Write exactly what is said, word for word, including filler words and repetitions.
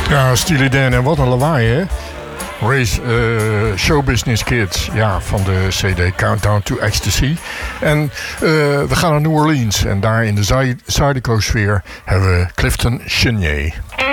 Ja, Steely Dan en wat een lawaai, hè? Race uh, Showbusiness Kids, ja, van de C D Countdown to Ecstasy. En uh, we gaan naar New Orleans en daar in de Zydeco-sfeer hebben we Clifton Chenier.